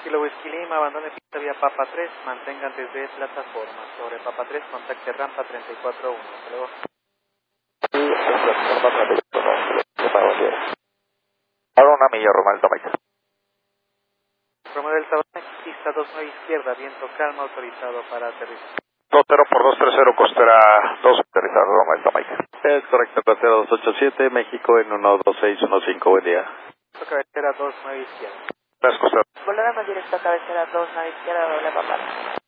Kilo Whisky Lima, abandone pista vía Papa 3, mantengan desde plataforma. Sobre Papa 3, contacte rampa 34-1. Hasta luego. Ahora una milla, Roma Delta Mike. Roma Delta Mike, pista 29 izquierda, viento calma, autorizado para aterrizar. 20 por 230, costera 2, aterrizar, Roma Delta Mike. Es correcto, costera 287, México en 12615, buen día. Cabecera 29 izquierda. Gracias, costera. Volveremos directo a cabecera 2, nave izquierda, doble papá.